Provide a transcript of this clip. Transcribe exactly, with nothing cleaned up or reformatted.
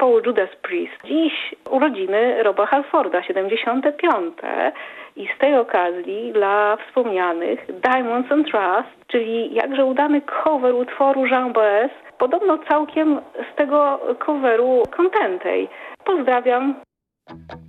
zespołu Judas Priest. Dziś urodziny Roba Halforda, siedemdziesiąte piąte. I z tej okazji dla wspomnianych Diamonds and Trust, czyli jakże udany cover utworu Jean Baez, podobno całkiem z tego coveru Contentej. Pozdrawiam.